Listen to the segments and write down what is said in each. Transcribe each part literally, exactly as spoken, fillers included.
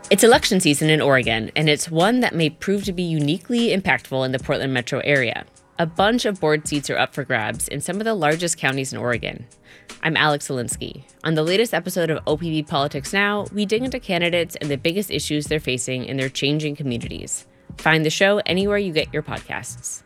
It's election season in Oregon, and it's one that may prove to be uniquely impactful in the Portland metro area. A bunch of board seats are up for grabs in some of the largest counties in Oregon. I'm Alex Zielinski. On the latest episode of O P B Politics Now, we dig into candidates and the biggest issues they're facing in their changing communities. Find the show anywhere you get your podcasts.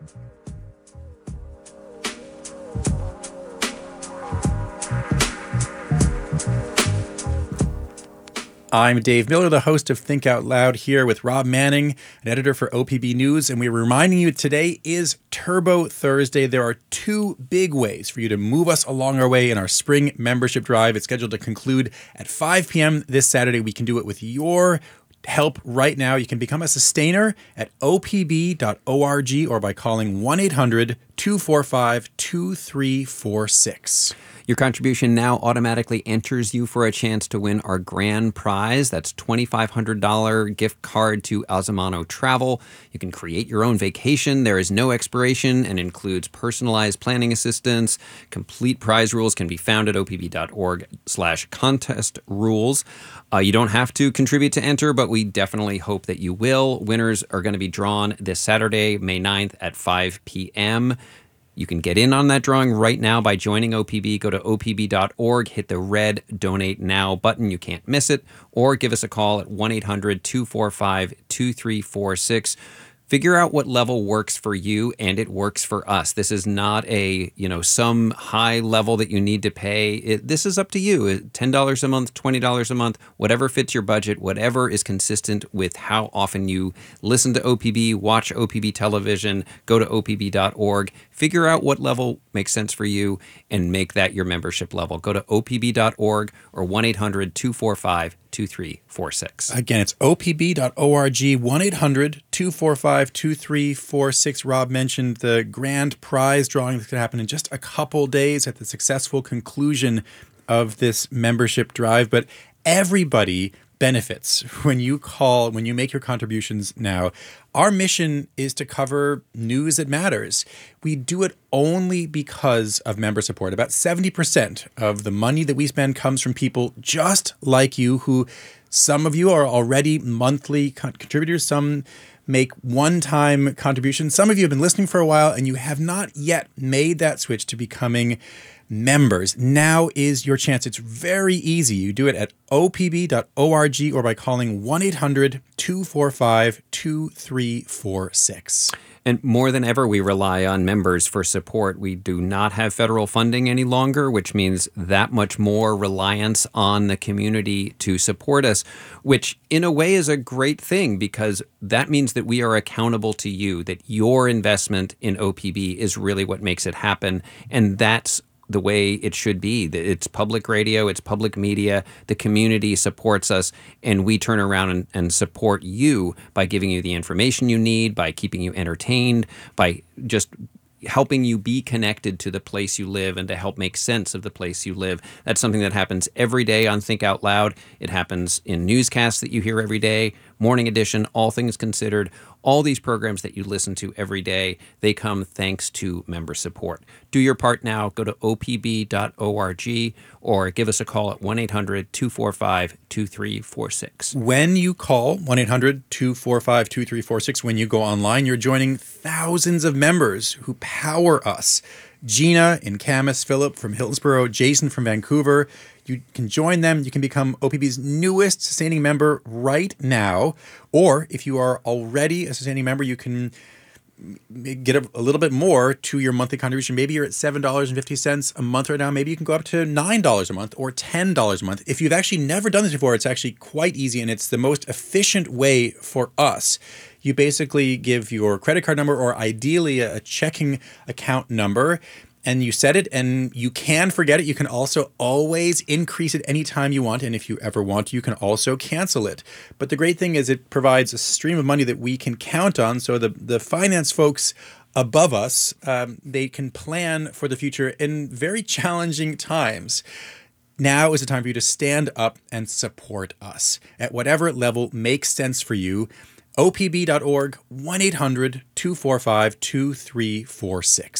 I'm Dave Miller, the host of Think Out Loud, here with Rob Manning, an editor for O P B News, and we're reminding you today is Turbo Thursday. There are two big ways for you to move us along our way in our spring membership drive. It's scheduled to conclude at five p.m. this Saturday. We can do it with your help right now. You can become a sustainer at o p b dot org or by calling one eight hundred two four five two three four six. Your contribution now automatically enters you for a chance to win our grand prize. That's twenty-five hundred dollars gift card to Alzamano Travel. You can create your own vacation. There is no expiration and includes personalized planning assistance. Complete prize rules can be found at opb.org slash contest rules. Uh, you don't have to contribute to enter, but we definitely hope that you will. Winners are going to be drawn this Saturday, May ninth at five p.m. You can get in on that drawing right now by joining O P B. Go to o p b dot org, hit the red Donate Now button. You can't miss it. Or give us a call at one eight hundred two four five two three four six. Figure out what level works for you, and it works for us. This is not a, you know, some high level that you need to pay. It, this is up to you. ten dollars a month, twenty dollars a month, whatever fits your budget, whatever is consistent with how often you listen to O P B, watch O P B television, go to o p b dot org. Figure out what level makes sense for you and make that your membership level. Go to o p b dot org or one eight hundred two four five two three four six. Again, it's o p b dot org, one eight hundred two four five two three four six. Rob mentioned the grand prize drawing that's going to happen in just a couple days at the successful conclusion of this membership drive. But everybody benefits when you call, when you make your contributions now. Our mission is to cover news that matters. We do it only because of member support. About seventy percent of the money that we spend comes from people just like you, who some of you are already monthly con- contributors, some make one-time contributions. Some of you have been listening for a while and you have not yet made that switch to becoming members. Now is your chance. It's very easy. You do it at o p b dot org or by calling one eight hundred two four five two three four six. And more than ever, we rely on members for support. We do not have federal funding any longer, which means that much more reliance on the community to support us, which in a way is a great thing because that means that we are accountable to you, that your investment in O P B is really what makes it happen. And that's the way it should be. It's public radio, it's public media, the community supports us, and we turn around and, and support you by giving you the information you need, by keeping you entertained, by just helping you be connected to the place you live and to help make sense of the place you live. That's something that happens every day on Think Out Loud. It happens in newscasts that you hear every day, Morning Edition, All Things Considered. All these programs that you listen to every day, they come thanks to member support. Do your part now. Go to o p b dot org or give us a call at one eight hundred two four five two three four six. When you call one eight hundred two four five two three four six, when you go online, you're joining thousands of members who power us. Gina in Camas, Philip from Hillsborough, Jason from Vancouver. You can join them. You can become O P B's newest sustaining member right now. Or if you are already a sustaining member, you can get a, a little bit more to your monthly contribution. Maybe you're at seven dollars and fifty cents a month right now. Maybe you can go up to nine dollars a month or ten dollars a month. If you've actually never done this before, it's actually quite easy and it's the most efficient way for us. You basically give your credit card number or ideally a checking account number, and you set it, and you can forget it. You can also always increase it anytime you want. And if you ever want, you can also cancel it. But the great thing is it provides a stream of money that we can count on. So the, the finance folks above us, um, they can plan for the future in very challenging times. Now is the time for you to stand up and support us at whatever level makes sense for you. o p b dot org, one eight hundred two four five two three four six.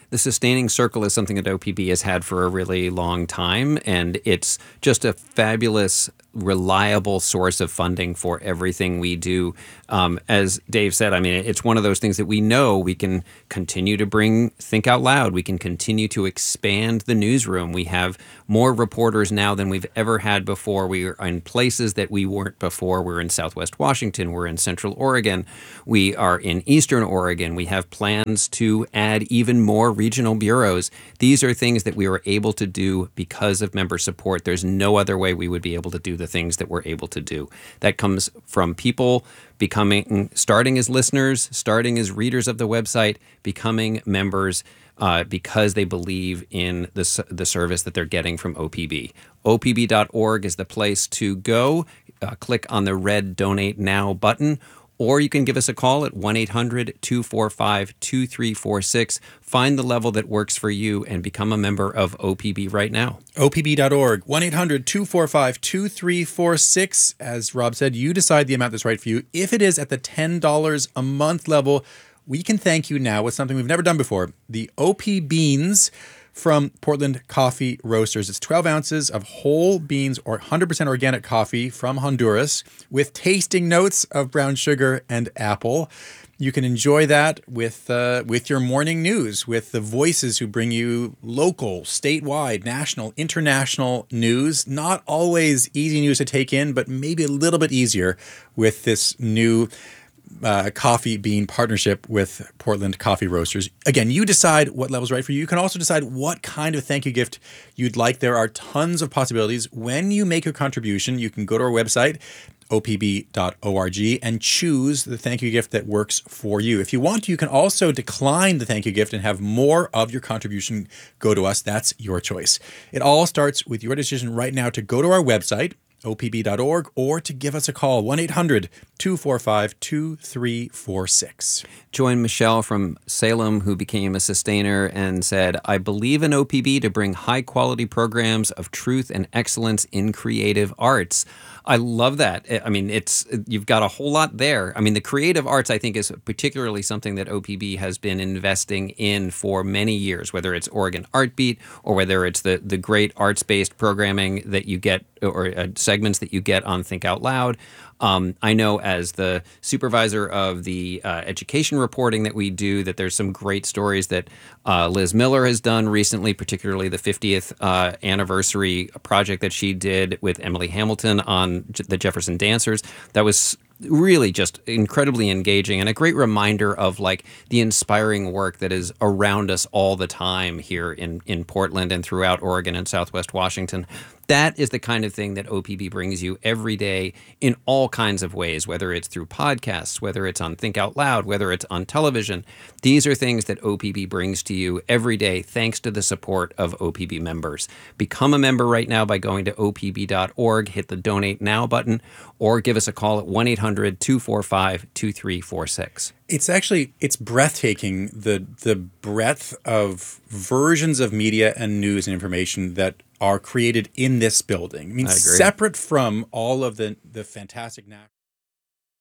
the sustaining circle is something that O P B has had for a really long time, and it's just a fabulous, reliable source of funding for everything we do. Um, as Dave said, I mean, it's one of those things that we know we can continue to bring Think Out Loud. We can continue to expand the newsroom. We have more reporters now than we've ever had before. We are in places that we weren't before. We're in Southwest Washington. We're in Central Oregon. We are in Eastern Oregon. We have plans to add even more regional bureaus. These are things that we were able to do because of member support. There's no other way we would be able to do the things that we're able to do. That comes from people becoming, starting as listeners, starting as readers of the website, becoming members uh, because they believe in the, the service that they're getting from O P B. O P B dot org is the place to go. Uh, click on the red Donate Now button, or you can give us a call at one eight hundred two four five two three four six. Find the level that works for you and become a member of O P B right now. O P B dot org, one eight hundred two four five two three four six. As Rob said, you decide the amount that's right for you. If it is at the ten dollars a month level, we can thank you now with something we've never done before. The O P Beans from Portland Coffee Roasters. It's twelve ounces of whole beans or one hundred percent organic coffee from Honduras with tasting notes of brown sugar and apple. You can enjoy that with uh, with your morning news, with the voices who bring you local, statewide, national, international news. Not always easy news to take in, but maybe a little bit easier with this new Uh, coffee bean partnership with Portland Coffee Roasters. Again, you decide what level's right for you. You can also decide what kind of thank you gift you'd like. There are tons of possibilities. When you make your contribution, you can go to our website, O P B dot org, and choose the thank you gift that works for you. If you want to, you can also decline the thank you gift and have more of your contribution go to us. That's your choice. It all starts with your decision right now to go to our website, O P B dot org, or to give us a call, one eight hundred two four five two three four six. Join Michelle from Salem, who became a sustainer and said, I believe in O P B to bring high-quality programs of truth and excellence in creative arts. I love that. I mean, it's you've got a whole lot there. I mean, the creative arts, I think, is particularly something that O P B has been investing in for many years, whether it's Oregon Art Beat or whether it's the, the great arts-based programming that you get or uh, segments that you get on Think Out Loud. Um, I know as the supervisor of the uh, education reporting that we do that there's some great stories that uh, Liz Miller has done recently, particularly the fiftieth uh, anniversary project that she did with Emily Hamilton on the Jefferson Dancers. That was really just incredibly engaging and a great reminder of like the inspiring work that is around us all the time here in, in Portland and throughout Oregon and Southwest Washington. That is the kind of thing that O P B brings you every day in all kinds of ways, whether it's through podcasts, whether it's on Think Out Loud, whether it's on television. These are things that O P B brings to you every day thanks to the support of O P B members. Become a member right now by going to O P B dot org, hit the Donate Now button, or give us a call at one eight hundred two four five two three four six. It's actually, it's breathtaking, the the breadth of versions of media and news and information that are created in this building. I mean, I agree. separate from all of the, the fantastic national